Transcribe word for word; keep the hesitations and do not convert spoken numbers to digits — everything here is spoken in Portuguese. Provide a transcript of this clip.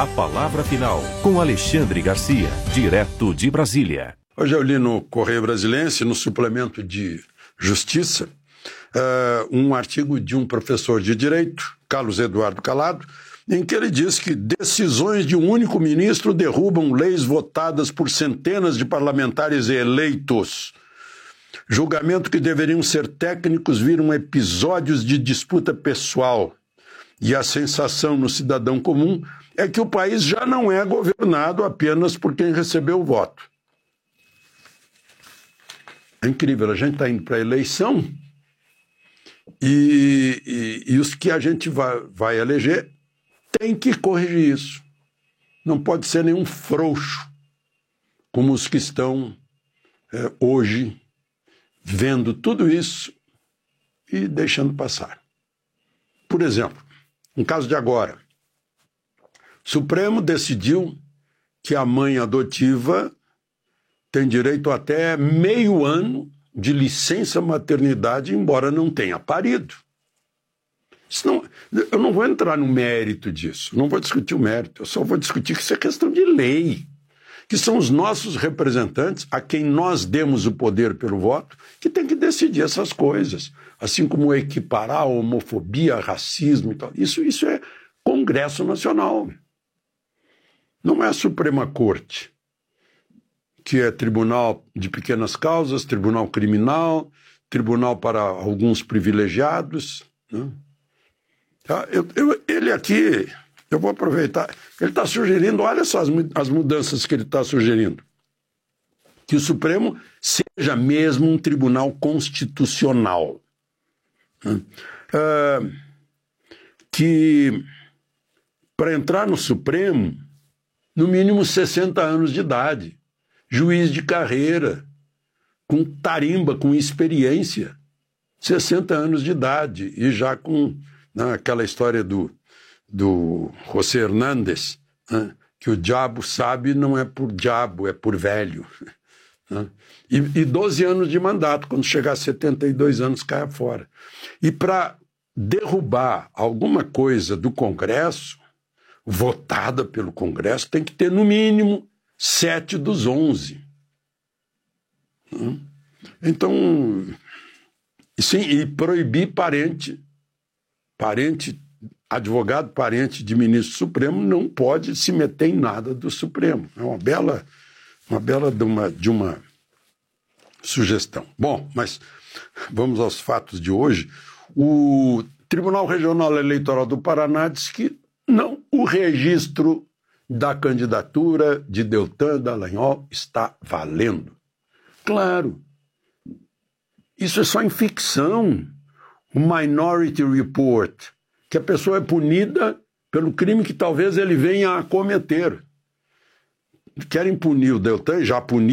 A palavra final, com Alexandre Garcia, direto de Brasília. Hoje eu li no Correio Brasiliense, no suplemento de Justiça, uh, um artigo de um professor de Direito, Carlos Eduardo Calado, em que ele diz que decisões de um único ministro derrubam leis votadas por centenas de parlamentares eleitos. Julgamento que deveriam ser técnicos viram episódios de disputa pessoal. E a sensação no cidadão comum é que o país já não é governado apenas por quem recebeu o voto. É incrível, a gente está indo para a eleição e, e, e os que a gente vai, vai eleger tem que corrigir isso. Não pode ser nenhum frouxo, como os que estão é, hoje vendo tudo isso e deixando passar. Por exemplo, no caso de agora, o Supremo decidiu que a mãe adotiva tem direito até meio ano de licença maternidade, embora não tenha parido. Isso não, eu não vou entrar no mérito disso, não vou discutir o mérito, eu só vou discutir que isso é questão de lei, que são os nossos representantes, a quem nós demos o poder pelo voto, que tem que decidir essas coisas, assim como equiparar a homofobia, racismo e tal. Isso, isso é Congresso Nacional, não é a Suprema Corte, que é tribunal de pequenas causas, tribunal criminal, tribunal para alguns privilegiados, né? Eu, eu, ele aqui, eu vou aproveitar, ele está sugerindo, olha só as, as mudanças que ele está sugerindo, que o Supremo seja mesmo um tribunal constitucional, né? uh, que para entrar no Supremo, no mínimo sessenta anos de idade, juiz de carreira, com tarimba, com experiência, sessenta anos de idade, e já com né, aquela história do, do José Hernández, né, que o diabo sabe não é por diabo, é por velho. Né, e, e doze anos de mandato, quando chegar a setenta e dois anos, caia fora. E para derrubar alguma coisa do Congresso, votada pelo Congresso, tem que ter, no mínimo, sete dos onze. Então, sim, e proibir parente, parente, advogado parente de ministro supremo não pode se meter em nada do Supremo. É uma bela, uma bela de uma, de uma sugestão. Bom, mas vamos aos fatos de hoje. O Tribunal Regional Eleitoral do Paraná diz que não, o registro da candidatura de Deltan Dallagnol está valendo. Claro, isso é só em ficção. O Minority Report, que a pessoa é punida pelo crime que talvez ele venha a cometer. Querem punir o Deltan, já puniram.